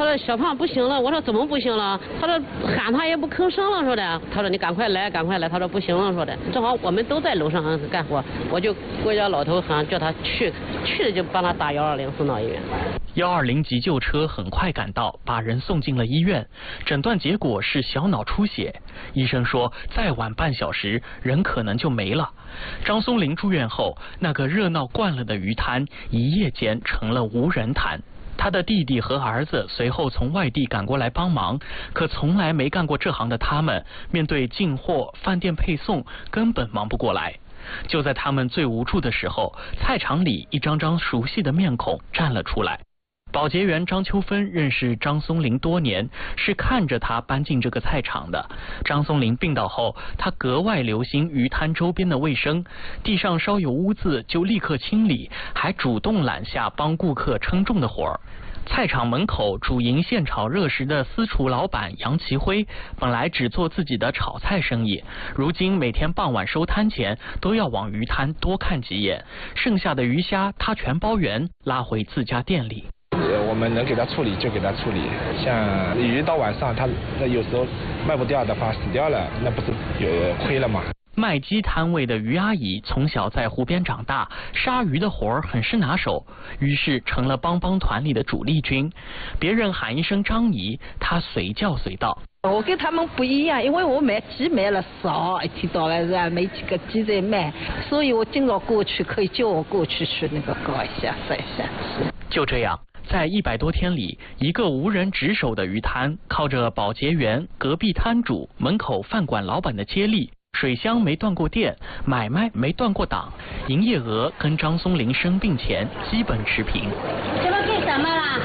他说小胖不行了，我说怎么不行了？他说喊他也不吭声了，说的。他说你赶快来，赶快来。他说不行了，说的。正好我们都在楼上干活，我就国家老头喊叫他去了就帮他打120送到医院。 120急救车很快赶到，把人送进了医院。诊断结果是小脑出血，医生说再晚半小时人可能就没了。张松林住院后，那个热闹惯了的鱼摊一夜间成了无人摊。他的弟弟和儿子随后从外地赶过来帮忙，可从来没干过这行的他们，面对进货、饭店配送，根本忙不过来。就在他们最无助的时候，菜场里一张张熟悉的面孔站了出来。保洁员张秋芬认识张松林多年，是看着他搬进这个菜场的。张松林病倒后，他格外留心鱼摊周边的卫生，地上稍有污渍就立刻清理，还主动揽下帮顾客称重的活儿。菜场门口主营现炒热食的私厨老板杨其辉，本来只做自己的炒菜生意，如今每天傍晚收摊前都要往鱼摊多看几眼，剩下的鱼虾他全包圆，拉回自家店里。 我们能给他处理就给他处理，像鱼到晚上他有时候卖不掉的话死掉了，那不是有亏了吗？ 卖鸡摊位的于阿姨从小在湖边长大，杀鱼的活儿很是拿手，于是成了帮帮团里的主力军。别人喊一声张姨，她随叫随到。 我跟他们不一样，因为我卖鸡卖了少，一天到晚是没几个鸡在卖，所以我经常过去，可以叫我过去那个搞一下晒一下。 就这样，在100多天里，一个无人值守的鱼摊，靠着保洁员、隔壁摊主、门口饭馆老板的接力，水箱没断过电，买卖没断过档，营业额跟张松林生病前基本持平。 这个给什么了？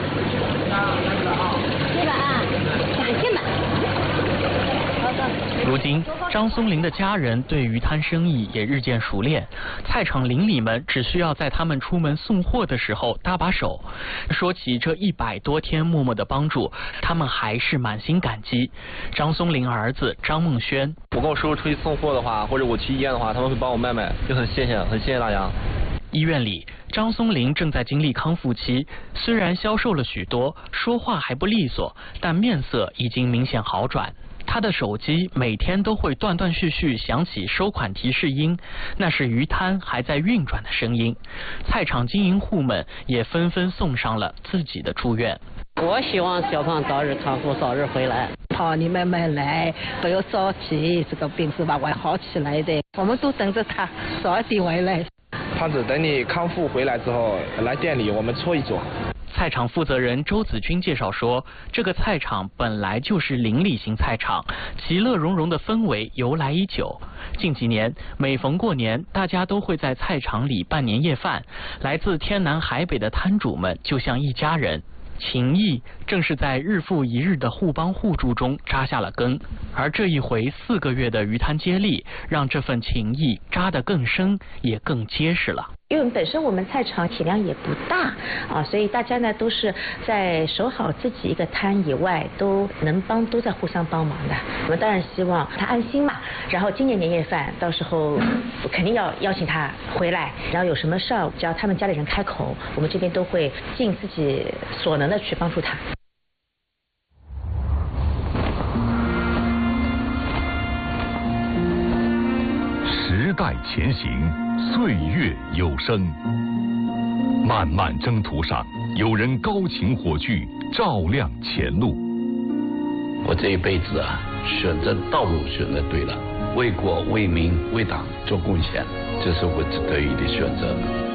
这个啊，感谢嘛。 如今，张松林的家人对鱼摊生意也日渐熟练，菜场邻里们只需要在他们出门送货的时候搭把手。说起这100多天默默的帮助，他们还是满心感激。张松林儿子张梦轩， 我跟我叔叔出去送货的话，或者我去医院的话，他们会帮我卖，就很谢谢大家。 医院里，张松林正在经历康复期，虽然消瘦了许多，说话还不利索，但面色已经明显好转。他的手机每天都会断断续续响起收款提示音，那是鱼摊还在运转的声音。菜场经营户们也纷纷送上了自己的祝愿。 我希望小胖早日康复，早日回来。 好，你慢慢来，不要着急，这个病是吧会好起来的，我们都等着他早点回来。 胖子，等你康复回来之后，来店里我们搓一搓。 菜场负责人周子军介绍说，这个菜场本来就是邻里型菜场，其乐融融的氛围由来已久。近几年，每逢过年，大家都会在菜场里办年夜饭，来自天南海北的摊主们就像一家人。情谊正是在日复一日的互帮互助中扎下了根，而这一回4个月的鱼摊接力，让这份情谊扎得更深，也更结实了。 因为本身我们菜场体量也不大啊，所以大家呢都是在守好自己一个摊以外，都在互相帮忙的。我们当然希望他安心嘛，然后今年年夜饭到时候肯定要邀请他回来，然后有什么事儿只要他们家里人开口，我们这边都会尽自己所能的去帮助他。 时代前行，岁月有声。漫漫征途上，有人高擎火炬，照亮前路。 我这一辈子啊，选择道路选择对了，为国为民为党做贡献，这是我值得的选择。